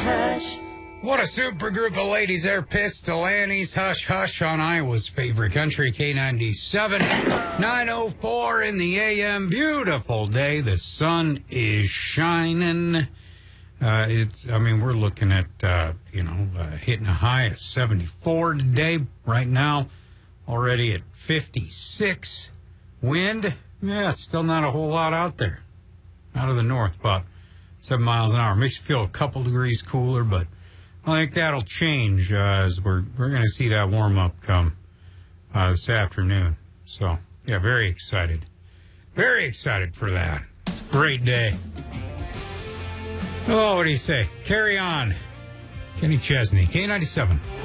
Hush. What a super group of ladies there. Pistol Annie's Hush Hush on Iowa's favorite country, K97. 9:04 in the a.m. Beautiful day. The sun is shining. We're looking at, hitting a high of 74 today. Right now, already at 56. Wind, still not a whole lot out there. Out of the north, about 7 miles an hour. Makes you feel a couple degrees cooler, but I think that'll change as we're going to see that warm up come this afternoon. So, very excited. Very excited for that. It's a great day. Oh, what do you say? Carry on. Kenny Chesney, K97.